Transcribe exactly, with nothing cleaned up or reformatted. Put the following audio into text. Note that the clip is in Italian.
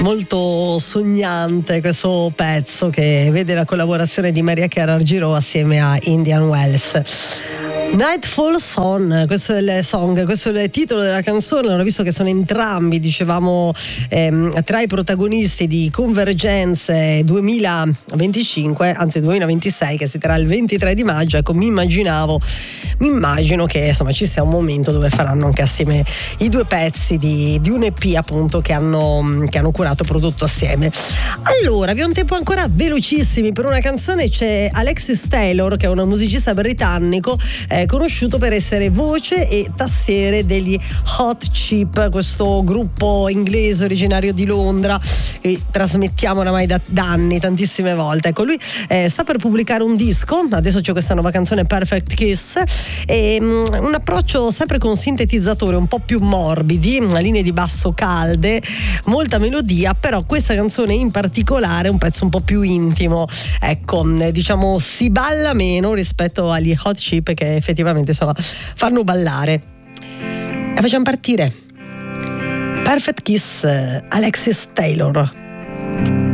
molto sognante questo pezzo che vede la collaborazione di Mariah Carey Argiro assieme a Indian Wells. Nightfall Song, questo è il song, questo è il titolo della canzone. Allora, visto che sono entrambi, dicevamo, ehm, tra i protagonisti di Convergenze duemilaventicinque, anzi duemilaventisei, che si terrà il ventitré di maggio, ecco, mi immaginavo, mi immagino che insomma ci sia un momento dove faranno anche assieme i due pezzi di, di un E P, appunto, che hanno, che hanno curato e prodotto assieme. Allora, abbiamo un tempo ancora velocissimi per una canzone. C'è Alexis Taylor, che è un musicista britannico, eh, conosciuto per essere voce e tastiere degli Hot Chip, questo gruppo inglese originario di Londra che trasmettiamo oramai da, da anni, tantissime volte. Ecco, lui eh, sta per pubblicare un disco, adesso c'è questa nuova canzone Perfect Kiss, e um, un approccio sempre con sintetizzatori un po' più morbidi, linee di basso calde, molta melodia, però questa canzone in particolare è un pezzo un po' più intimo, ecco, diciamo si balla meno rispetto agli Hot Chip, che effettivamente insomma fanno ballare. E facciamo partire Perfect Kiss, Alexis Taylor.